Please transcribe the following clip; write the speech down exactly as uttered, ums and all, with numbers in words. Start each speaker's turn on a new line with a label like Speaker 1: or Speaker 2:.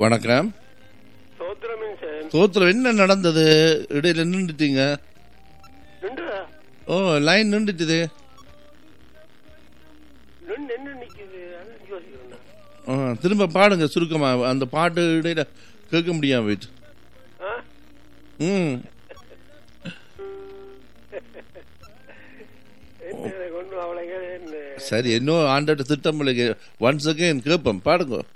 Speaker 1: வணக்கம். தோத்திரம் என்ன நடந்தது? இடையில நின்றுட்டீங்க. ஓ, லைன் நின்றுட்டுது. திரும்ப பாடுங்க சுருக்கமா. அந்த பாட்டு இடையில கேட்க முடியாம போயிட்டு. ம் சரி, இன்னும் ஆண்டோட திட்டம் ஒன்ஸ் அகைன் கேட்போம். பாடுங்க.